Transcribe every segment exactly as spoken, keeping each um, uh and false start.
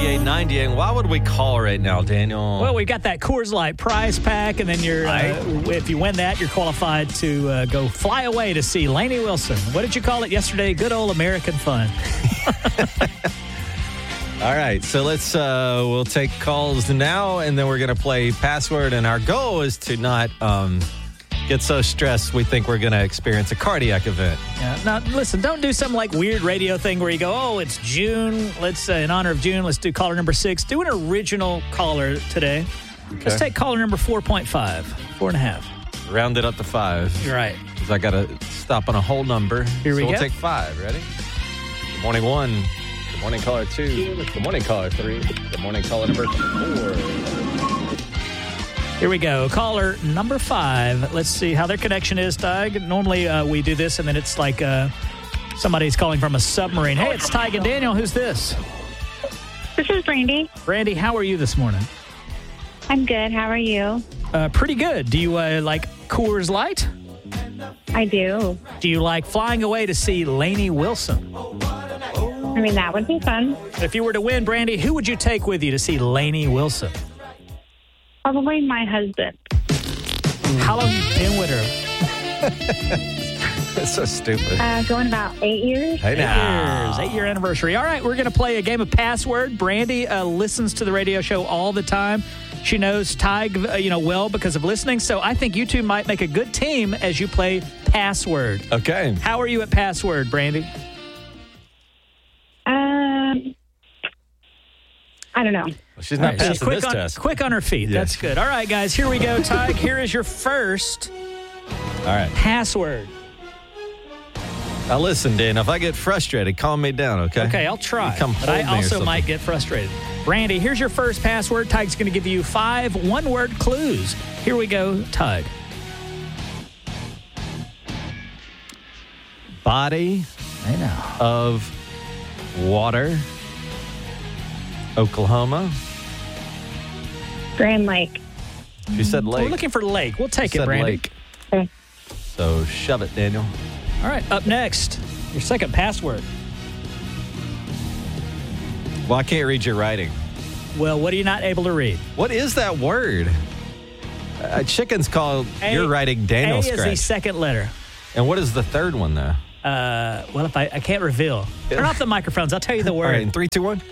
ninety-eight ninety-eight. Why would we call right now, Daniel? Well, we've got that Coors Light prize pack, and then you're uh, if you win that, you're qualified to uh, go fly away to see Lainey Wilson. What did you call it yesterday? Good old American fun. All right, so let's uh, we'll take calls now, and then we're going to play password. And our goal is to not um, get so stressed we think we're going to experience a cardiac event. Yeah. Now, listen, don't do some like weird radio thing where you go, oh, it's June. Let's, uh, in honor of June, let's do caller number six. Do an original caller today. Okay. Let's take caller number four point five, four and a half. Round it up to five. You're right. Because I got to stop on a whole number. Here we so go. We'll take five. Ready? Good morning, one. Good morning, caller two. Good morning, caller three. Good morning, caller number four. Here we go. Caller number five. Let's see how their connection is, Tig. Normally uh, we do this, and then it's like uh, somebody's calling from a submarine. Hey, it's Tig and Daniel. Who's this? This is Brandy. Brandy, how are you this morning? I'm good. How are you? Uh, pretty good. Do you uh, like Coors Light? I do. Do you like flying away to see Lainey Wilson? I mean, that would be fun. If you were to win, Brandy, who would you take with you to see Lainey Wilson? Probably my husband. How long have you been with her? That's so stupid. Uh, going about eight years. Hey Eight now. years, eight-year anniversary. All right, we're going to play a game of password. Brandy uh, listens to the radio show all the time. She knows Tig, uh, you know, well because of listening. So I think you two might make a good team as you play password. Okay. How are you at password, Brandy? Um, I don't know. Well, she's not All right, she's passing quick this on, test. Quick on her feet. Yeah. That's good. All right, guys, here we go. Tig, here is your first All right. password. Now listen, Dan, if I get frustrated, calm me down, okay? Okay, I'll try. You come but hold I me or also something. might get frustrated. Brandy, here's your first password. Tig's going to give you five one-word clues. Here we go, Tig. Body I know. of water, Oklahoma. Grand Lake. She said lake. We're looking for lake. We'll take She it, said Brandy. lake. Okay. So shove it, Daniel. All right, up next, your second password. Well, I can't read your writing. Well, what are you not able to read? What is that word? Uh, chickens call A- your writing Daniel A scratch. is the second letter. And what is the third one, though? Uh, well, if I, I can't reveal. Turn off the microphones. I'll tell you the All word. right, in three, two, one.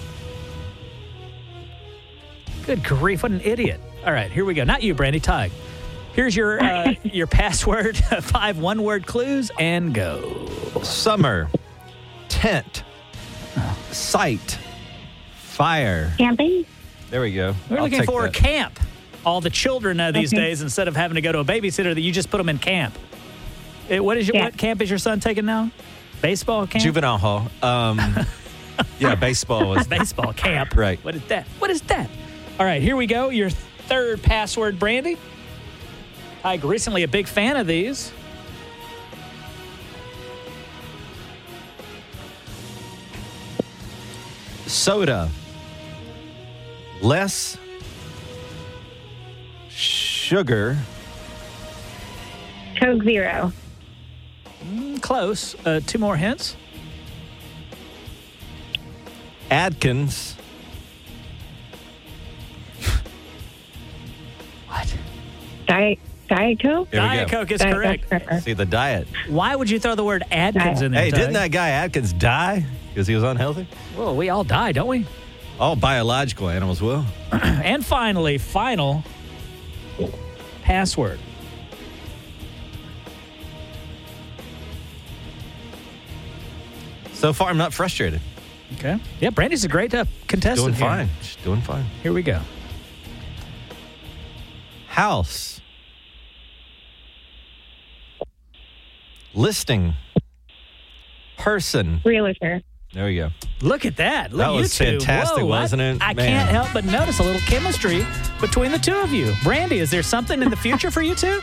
Good grief, what an idiot. All right, here we go. Not you, Brandy, Tig. Here's your uh, your password, five one-word clues, and go. Summer, tent, sight, fire. Camping? There we go. We're I'll looking take for that. camp. All the children uh, these Okay. days, instead of having to go to a babysitter, that you just put them in camp. Eh, what is your, Yeah. what camp is your son taking now? Baseball camp? Juvenile hall. Um, yeah, baseball was. Baseball camp. Right. What is that? What is that? All right, here we go. Your third password, Brandy. Tig, recently a big fan of these. Soda. Less sugar. Coke Zero. Mm, Close. Uh, two more hints. Adkins. What? Diet, Diet Coke? There we Diet go. Coke is Diet correct. Coke. See the diet. Why would you throw the word Adkins in there? Hey, Tig? didn't that guy Atkins die because he was unhealthy? Well, we all die, don't we? All biological animals will. And finally, final password. So far, I'm not frustrated. Okay. Yeah, Brandy's a great uh, contestant. Doing here. fine. She's doing fine. Here we go. House. Listing. Person. Realtor. There we go. Look at that. Look That at you was two. fantastic, Whoa, wasn't I, it? I Man. can't help but notice a little chemistry between the two of you. Brandy, is there something in the future for you two?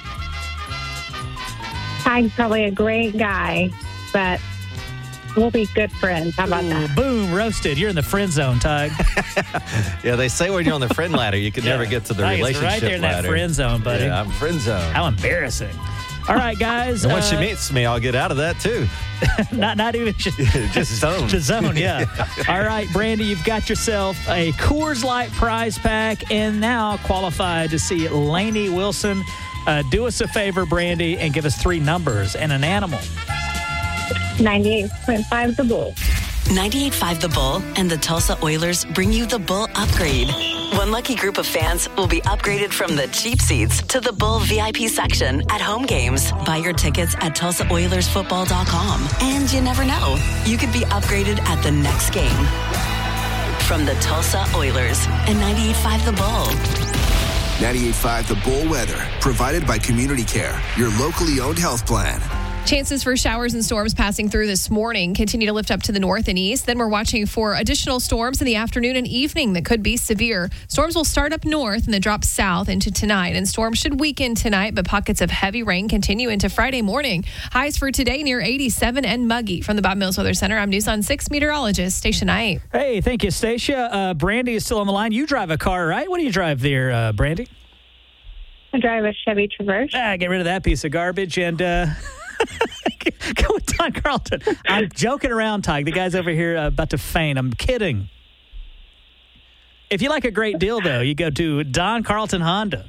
Tig's probably a great guy, but we'll be good friends. How about Ooh, that? boom, roasted. You're in the friend zone, Tig. Yeah, they say when you're on the friend ladder, you can never get to the Tig is relationship right there in that ladder. friend zone, buddy. Yeah, I'm friend zone. How embarrassing. All right, guys. And once uh, she meets me, I'll get out of that, too. not, not even just, just zone. Just zone, yeah. All right, Brandy, you've got yourself a Coors Light prize pack and now qualified to see Lainey Wilson. Uh, do us a favor, Brandy, and give us three numbers and an animal. ninety-eight point five The Bull. ninety-eight point five The Bull and the Tulsa Oilers bring you the Bull Upgrade. One lucky group of fans will be upgraded from the cheap seats to the Bull V I P section at home games. Buy your tickets at Tulsa Oilers Football dot com. And you never know, you could be upgraded at the next game. From the Tulsa Oilers and ninety-eight point five The Bull. ninety-eight point five The Bull weather, provided by Community Care, your locally owned health plan. Chances for showers and storms passing through this morning continue to lift up to the north and east. Then we're watching for additional storms in the afternoon and evening that could be severe. Storms will start up north and then drop south into tonight. And storms should weaken tonight, but pockets of heavy rain continue into Friday morning. Highs for today near eighty-seven and muggy. From the Bob Mills Weather Center, I'm News on six meteorologist Stacia Knight. Hey, thank you, Stacia. Uh, Brandy is still on the line. You drive a car, right? What do you drive there, uh, Brandy? I drive a Chevy Traverse. Ah, get rid of that piece of garbage and... Uh Go with Don Carlton. I'm joking around, Ty. The guy's over here uh, about to faint. I'm kidding. If you like a great deal, though, you go to Don Carlton Honda.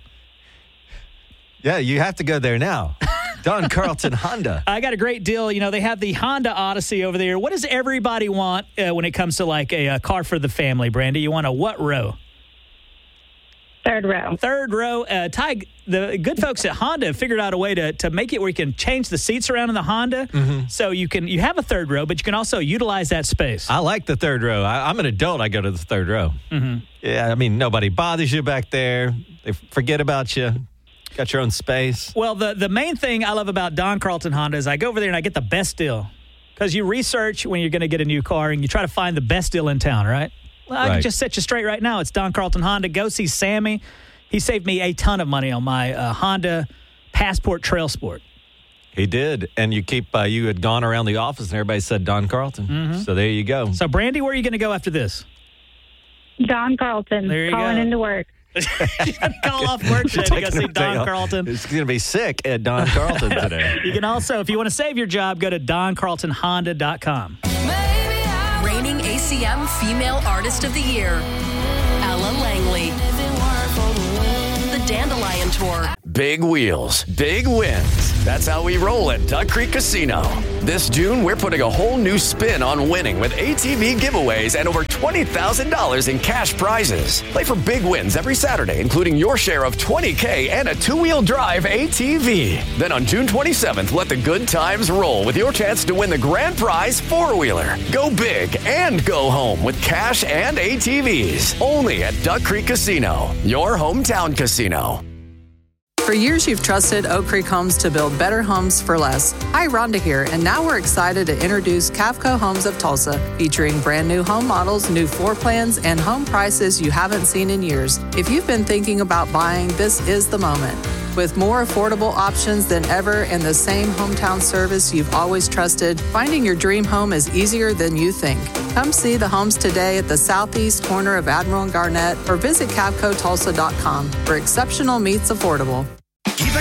Yeah, you have to go there now. Don Carlton Honda. I got a great deal. You know, they have the Honda Odyssey over there. What does everybody want uh, when it comes to like a, a car for the family, Brandy? You want a what row? Third row. Third row. Uh, Ty, the good folks at Honda have figured out a way to, to make it where you can change the seats around in the Honda. Mm-hmm. So you can you have a third row, but you can also utilize that space. I like the third row. I, I'm an adult. I go to the third row. Mm-hmm. Yeah, I mean, nobody bothers you back there. They forget about you. Got your own space. Well, the, the main thing I love about Don Carlton Honda is I go over there and I get the best deal. Because you research when you're going to get a new car and you try to find the best deal in town, right? Well, I right. can just set you straight right now. It's Don Carlton Honda. Go see Sammy. He saved me a ton of money on my uh, Honda Passport Trail Sport. He did. And you keep, uh, you had gone around the office and everybody said Don Carlton. Mm-hmm. So there you go. So, Brandy, where are you going to go after this? Don Carlton. There you calling go. into work. Call off work today to go see Don Carlton. It's going to be sick at Don Carlton today. You can also, if you want to save your job, go to Don Carlton Honda dot com. Reigning A C M Female Artist of the Year, Ella Langley. The Dandelion Tour. Big wheels, big wins. That's how we roll at Duck Creek Casino. This June, we're putting a whole new spin on winning with A T V giveaways and over twenty thousand dollars in cash prizes. Play for big wins every Saturday, including your share of twenty K and a two-wheel drive A T V. Then on June twenty-seventh, let the good times roll with your chance to win the grand prize four-wheeler. Go big and go home with cash and A T Vs. Only at Duck Creek Casino, your hometown casino. For years, you've trusted Oak Creek Homes to build better homes for less. Hi, Rhonda here, and now we're excited to introduce Cavco Homes of Tulsa, featuring brand new home models, new floor plans, and home prices you haven't seen in years. If you've been thinking about buying, this is the moment. With more affordable options than ever and the same hometown service you've always trusted, finding your dream home is easier than you think. Come see the homes today at the southeast corner of Admiral and Garnett or visit Cavco Tulsa dot com, where exceptional meets affordable.